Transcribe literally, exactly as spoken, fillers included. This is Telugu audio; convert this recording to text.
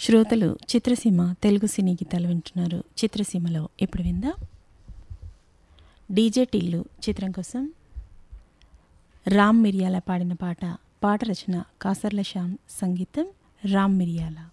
శ్రోతలు చిత్రసీమ తెలుగు సినీ గీతాలు వింటున్నారు. చిత్రసీమలో ఇప్పుడు విందాం డీజే టిల్లు చిత్రం కోసం రామ్ మిరియాల పాడిన పాట. పాట రచన కాసర్ల శ్యామ్, సంగీతం రామ్ మిరియాల.